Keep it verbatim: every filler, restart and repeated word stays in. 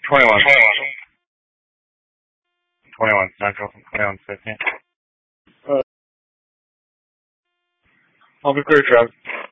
twenty-one. twenty-one Central from twenty-one fifteen. Uh, I'll be clear, Travis.